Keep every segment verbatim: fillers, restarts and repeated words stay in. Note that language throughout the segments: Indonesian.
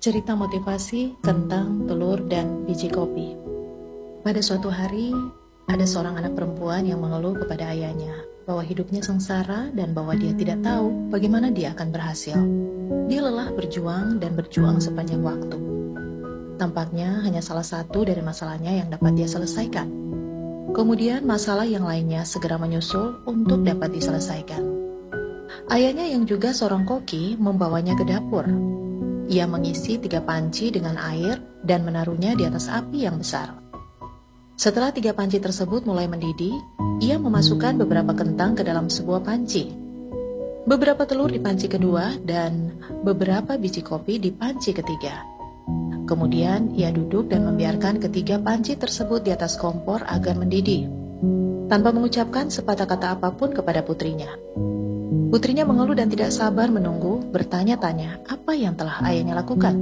Cerita motivasi, kentang, telur, dan biji kopi. Pada suatu hari, ada seorang anak perempuan yang mengeluh kepada ayahnya bahwa hidupnya sengsara dan bahwa dia tidak tahu bagaimana dia akan berhasil. Dia lelah berjuang dan berjuang sepanjang waktu. Tampaknya hanya salah satu dari masalahnya yang dapat dia selesaikan. Kemudian masalah yang lainnya segera menyusul untuk dapat diselesaikan. Ayahnya yang juga seorang koki membawanya ke dapur. Ia mengisi tiga panci dengan air dan menaruhnya di atas api yang besar. Setelah tiga panci tersebut mulai mendidih, ia memasukkan beberapa kentang ke dalam sebuah panci, beberapa telur di panci kedua, dan beberapa biji kopi di panci ketiga. Kemudian ia duduk dan membiarkan ketiga panci tersebut di atas kompor agar mendidih, tanpa mengucapkan sepatah kata apapun kepada putrinya. Putrinya mengeluh dan tidak sabar menunggu, bertanya-tanya apa yang telah ayahnya lakukan.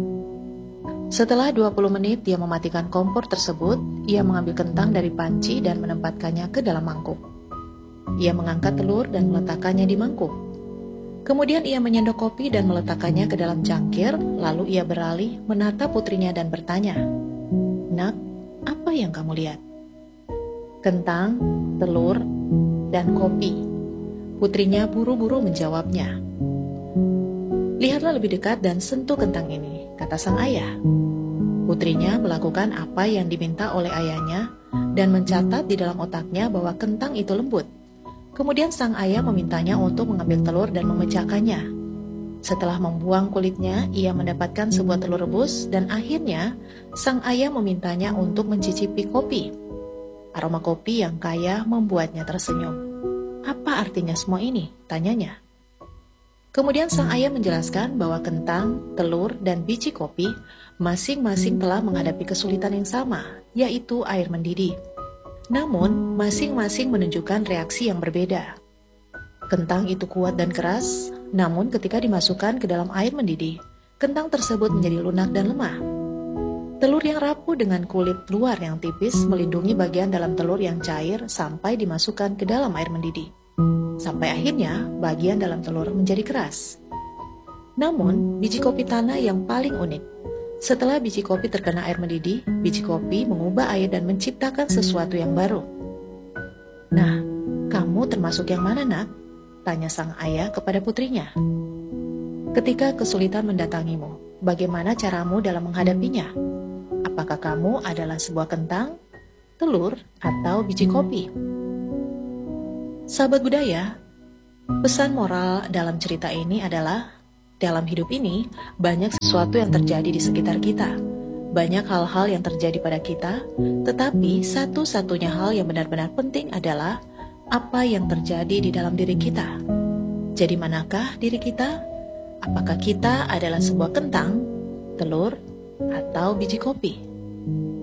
Setelah dua puluh menit dia mematikan kompor tersebut, ia mengambil kentang dari panci dan menempatkannya ke dalam mangkuk. Ia mengangkat telur dan meletakkannya di mangkuk. Kemudian ia menyendok kopi dan meletakkannya ke dalam cangkir, lalu ia beralih menatap putrinya dan bertanya, "Nak, apa yang kamu lihat?" "Kentang, telur, dan kopi." Putrinya buru-buru menjawabnya. "Lihatlah lebih dekat dan sentuh kentang ini," kata sang ayah. Putrinya melakukan apa yang diminta oleh ayahnya dan mencatat di dalam otaknya bahwa kentang itu lembut. Kemudian sang ayah memintanya untuk mengambil telur dan memecahkannya. Setelah membuang kulitnya, ia mendapatkan sebuah telur rebus dan akhirnya sang ayah memintanya untuk mencicipi kopi. Aroma kopi yang kaya membuatnya tersenyum. "Apa artinya semua ini?" tanyanya. Kemudian sang ayah menjelaskan bahwa kentang, telur, dan biji kopi masing-masing telah menghadapi kesulitan yang sama, yaitu air mendidih. Namun, masing-masing menunjukkan reaksi yang berbeda. Kentang itu kuat dan keras, namun ketika dimasukkan ke dalam air mendidih, kentang tersebut menjadi lunak dan lemah. Telur yang rapuh dengan kulit luar yang tipis melindungi bagian dalam telur yang cair sampai dimasukkan ke dalam air mendidih. Sampai akhirnya bagian dalam telur menjadi keras. Namun, biji kopi tanah yang paling unik. Setelah biji kopi terkena air mendidih, biji kopi mengubah air dan menciptakan sesuatu yang baru. "Nah, kamu termasuk yang mana, Nak?" tanya sang ayah kepada putrinya. "Ketika kesulitan mendatangimu, bagaimana caramu dalam menghadapinya? Apakah kamu adalah sebuah kentang, telur, atau biji kopi?" Sahabat budaya, pesan moral dalam cerita ini adalah, dalam hidup ini banyak sesuatu yang terjadi di sekitar kita. Banyak hal-hal yang terjadi pada kita, tetapi satu-satunya hal yang benar-benar penting adalah apa yang terjadi di dalam diri kita. Jadi manakah diri kita? Apakah kita adalah sebuah kentang, telur, atau biji kopi?